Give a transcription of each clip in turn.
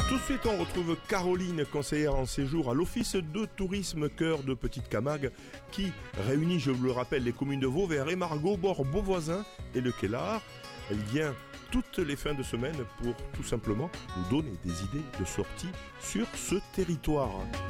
Tout de suite, on retrouve Caroline, conseillère en séjour à l'Office de tourisme Cœur de Petite Camargue, qui réunit, je vous le rappelle, les communes de Vauvert et Margaux, Bord, Beauvoisin et le Quélard. Elle vient toutes les fins de semaine pour tout simplement nous donner des idées de sortie sur ce territoire.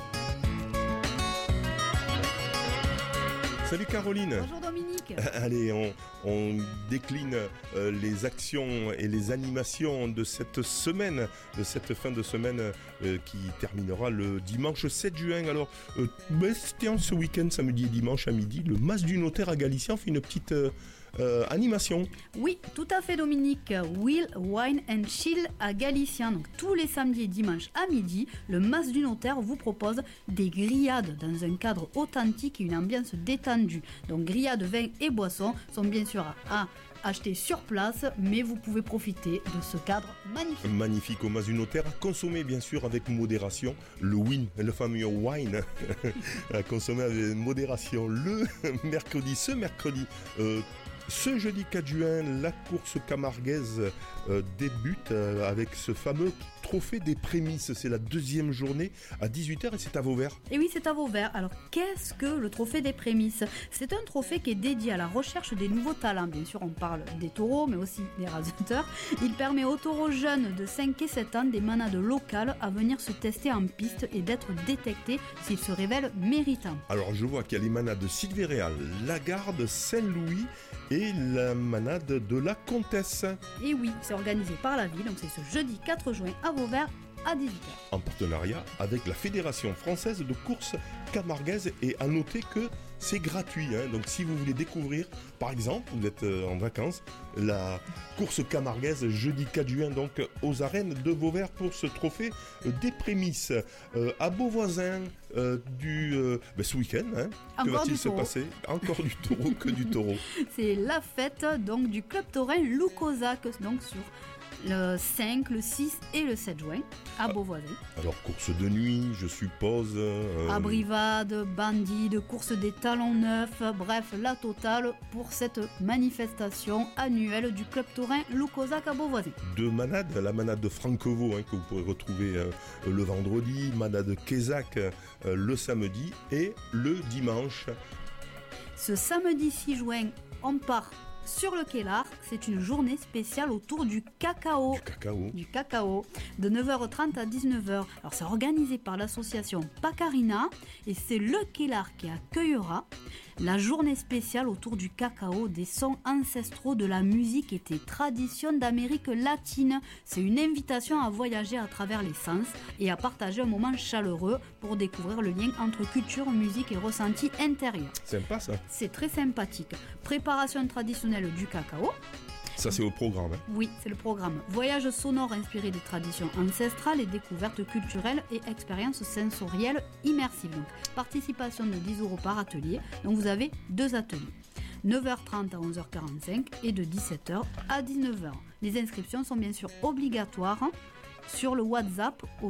Salut Caroline. Bonjour Dominique. Allez, on décline les actions et les animations de cette semaine, de cette fin de semaine qui terminera le dimanche 7 juin. Alors, tiens, ce week-end, samedi et dimanche à midi, le Mas du Notaire à Galicien fait une petite animation. Oui, tout à fait Dominique. Will, Wine and Chill à Galicien. Donc tous les samedis et dimanches à midi, le Mas du Notaire vous propose des grillades dans un cadre authentique et une ambiance détendue. Donc grillades, vins et boissons sont bien sûr à acheter sur place, mais vous pouvez profiter de ce cadre magnifique. Magnifique au Mas du Notaire, à consommer bien sûr avec modération. Le wine, le fameux wine, à consommer avec modération ce mercredi. Ce jeudi 4 juin, la course camarguaise débute avec ce fameux trophée des prémices. C'est la deuxième journée à 18h et c'est à Vauvert. Et oui, c'est à Vauvert. Alors, qu'est-ce que le trophée des prémices ? C'est un trophée qui est dédié à la recherche des nouveaux talents. Bien sûr, on parle des taureaux, mais aussi des raseurs. Il permet aux taureaux jeunes de 5 et 7 ans des manades locales à venir se tester en piste et d'être détectés s'ils se révèlent méritants. Alors, je vois qu'il y a les manades de Sylvéréal, Lagarde, Saint-Louis et la manade de la Comtesse. Et oui, c'est organisé par la ville, donc c'est ce jeudi 4 juin à Vauvert à 18h. En partenariat avec la Fédération française de course camarguaise, et à noter que c'est gratuit. Donc si vous voulez découvrir, par exemple, vous êtes en vacances, la course camarguaise jeudi 4 juin donc aux arènes de Vauvert pour ce trophée des prémices. À Beauvoisin, ce week-end, que va-t-il se passer ? Encore du taureau, que du taureau. C'est la fête donc du club taurin Loucosac, donc sur le 5, le 6 et le 7 juin à Beauvoisin. Alors course de nuit, je suppose. Abrivade, bandide, course des talons neufs, bref, la totale pour cette manifestation annuelle du club taurin Loucosac à Beauvoisin. Deux manades, la manade de Franquevaux que vous pourrez retrouver le vendredi, manade Kézac le samedi et le dimanche. Ce samedi 6 juin, on part sur le Quélard, c'est une journée spéciale autour du cacao. Du cacao, de 9h30 à 19h. Alors c'est organisé par l'association Pacarina et c'est le Quélard qui accueillera la journée spéciale autour du cacao, des sons ancestraux de la musique et des traditions d'Amérique latine. C'est une invitation à voyager à travers les sens et à partager un moment chaleureux pour découvrir le lien entre culture, musique et ressenti intérieur. Sympa ça. C'est très sympathique. Préparation traditionnelle du cacao. Ça c'est au programme. Oui, c'est le programme. Voyage sonore inspiré des traditions ancestrales et découvertes culturelles et expériences sensorielles immersives. Donc, participation de 10 € par atelier. Donc vous avez 2 ateliers. 9h30 à 11h45 et de 17h à 19h. Les inscriptions sont bien sûr obligatoires sur le WhatsApp au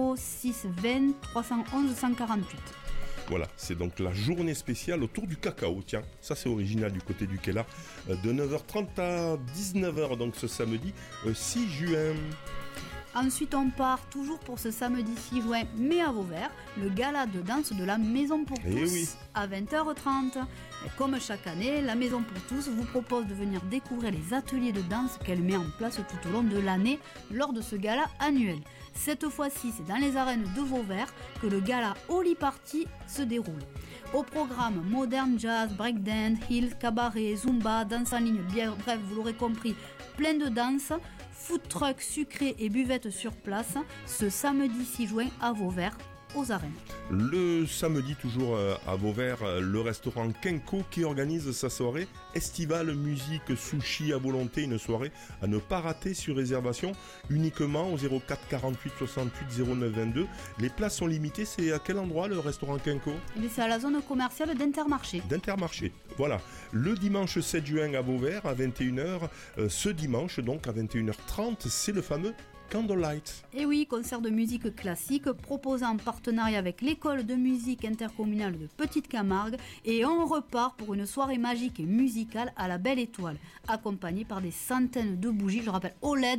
06 20 311 148. Voilà, c'est donc la journée spéciale autour du cacao. Tiens, ça c'est original du côté du Quélard. De 9h30 à 19h, donc ce samedi 6 juin. Ensuite, on part toujours pour ce samedi 6 juin, mais à Vauvert, le gala de danse de la Maison pour tous à 20h30. Et comme chaque année, la Maison pour tous vous propose de venir découvrir les ateliers de danse qu'elle met en place tout au long de l'année lors de ce gala annuel. Cette fois-ci, c'est dans les arènes de Vauvert que le gala Holy Party se déroule. Au programme, modern jazz, breakdance, hills, cabaret, zumba, danse en ligne, bref, vous l'aurez compris, plein de danse, food truck sucré et buvette sur place, ce samedi 6 juin à Vauvert, aux arènes. Le samedi, toujours à Vauvert, le restaurant Kenko qui organise sa soirée estivale musique sushi à volonté, une soirée à ne pas rater sur réservation uniquement au 04 48 68 09 22. Les places sont limitées. C'est à quel endroit le restaurant Kenko ? C'est à la zone commerciale d'Intermarché. Voilà. Le dimanche 7 juin à Vauvert à 21h. Ce dimanche donc à 21h30, c'est le fameux Candlelight. Et oui, concert de musique classique proposé en partenariat avec l'école de musique intercommunale de Petite Camargue, et on repart pour une soirée magique et musicale à la Belle Étoile, accompagnée par des centaines de bougies, je rappelle OLED,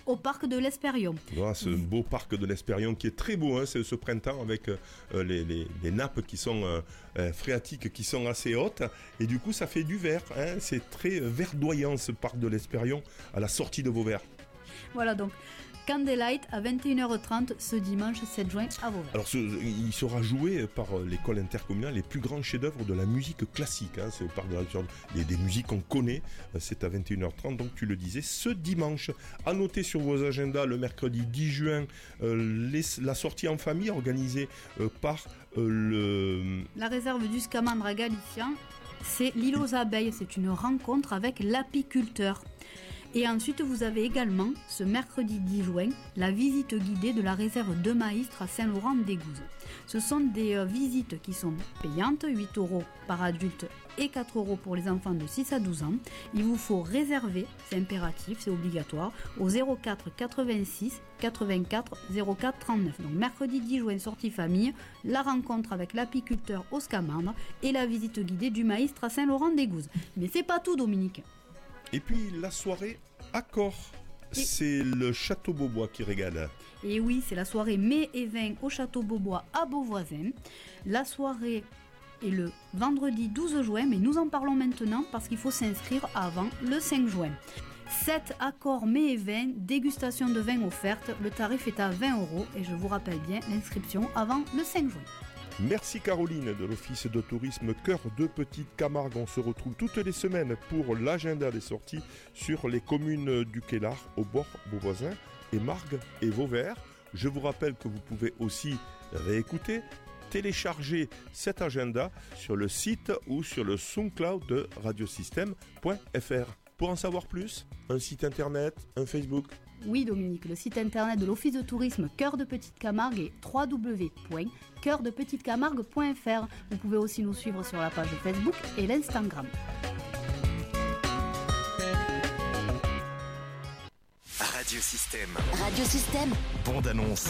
au parc de l'Espérion. Voilà, ce beau parc de l'Espérion qui est très beau, c'est ce printemps avec les nappes qui sont phréatiques qui sont assez hautes et du coup ça fait du vert, c'est très verdoyant ce parc de l'Espérion à la sortie de Vauvert. Voilà donc Candlelight à 21h30 ce dimanche 7 juin à Vauvert. Alors il sera joué par l'école intercommunale les plus grands chefs-d'œuvre de la musique classique. C'est au parc de la des musiques qu'on connaît. C'est à 21h30, donc tu le disais, ce dimanche. À noter sur vos agendas le mercredi 10 juin la sortie en famille organisée par la réserve du Scamandre à Galicien. C'est l'île aux abeilles. C'est une rencontre avec l'apiculteur. Et ensuite, vous avez également, ce mercredi 10 juin, la visite guidée de la réserve de Maistre à Saint-Laurent-des-Gouzes. Ce sont des visites qui sont payantes, 8 € par adulte et 4 € pour les enfants de 6 à 12 ans. Il vous faut réserver, c'est impératif, c'est obligatoire, au 04 86 84 04 39. Donc mercredi 10 juin, sortie famille, la rencontre avec l'apiculteur au Scamandre et la visite guidée du Maistre à Saint-Laurent-des-Gouzes. Mais c'est pas tout, Dominique. Et puis la soirée Accord, c'est le Château Beaubois qui régale. Et oui, c'est la soirée mets et vin au Château Beaubois à Beauvoisin. La soirée est le vendredi 12 juin, mais nous en parlons maintenant parce qu'il faut s'inscrire avant le 5 juin. 7 accords mets et vin, dégustation de vin offerte. Le tarif est à 20 € et je vous rappelle bien l'inscription avant le 5 juin. Merci Caroline de l'Office de tourisme Cœur de Petite Camargue. On se retrouve toutes les semaines pour l'agenda des sorties sur les communes du Quélard, au bord Beauvoisin et Margues et Vauvert. Je vous rappelle que vous pouvez aussi réécouter, télécharger cet agenda sur le site ou sur le SoundCloud de radiosystème.fr. Pour en savoir plus, un site internet, un Facebook. Oui Dominique, le site internet de l'Office de tourisme Cœur de Petite Camargue est www.coeurdepetitecamargue.fr. Vous pouvez aussi nous suivre sur la page Facebook et l'Instagram. Radiosystème. Radiosystème. Bande annonce.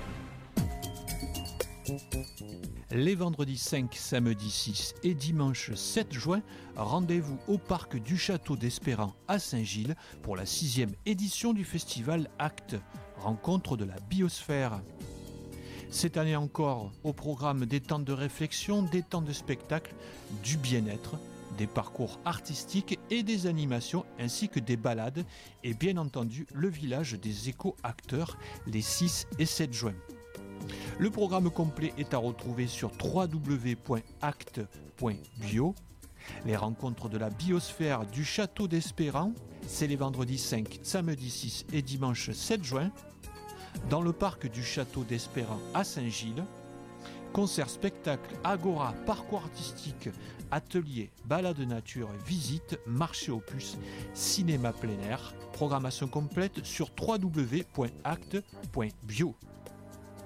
Les vendredis 5, samedi 6 et dimanche 7 juin, rendez-vous au parc du Château d'Espérant à Saint-Gilles pour la 6e édition du festival Actes, rencontre de la biosphère. Cette année encore, au programme des temps de réflexion, des temps de spectacle, du bien-être, des parcours artistiques et des animations ainsi que des balades et bien entendu le village des éco-acteurs les 6 et 7 juin. Le programme complet est à retrouver sur www.acte.bio. Les rencontres de la biosphère du Château d'Espérant, c'est les vendredis 5, samedi 6 et dimanche 7 juin. Dans le parc du Château d'Espérant à Saint-Gilles, concerts, spectacles, agora, parcours artistique, ateliers, balades nature, visites, marché aux puces, cinéma plein air. Programmation complète sur www.acte.bio.